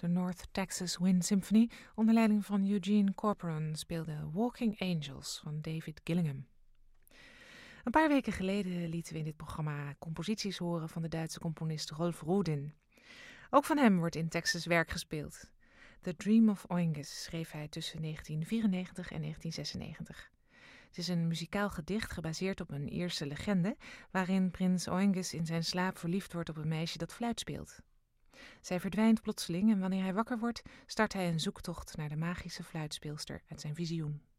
De North Texas Wind Symphony onder leiding van Eugene Corporon speelde Walking Angels van David Gillingham. Een paar weken geleden lieten we in dit programma composities horen van de Duitse componist Rolf Rudin. Ook van hem wordt in Texas werk gespeeld. The Dream of Oinges schreef hij tussen 1994 en 1996. Het is een muzikaal gedicht gebaseerd op een Ierse legende, waarin prins Oinges in zijn slaap verliefd wordt op een meisje dat fluit speelt. Zij verdwijnt plotseling en wanneer hij wakker wordt, start hij een zoektocht naar de magische fluitspeelster uit zijn visioen.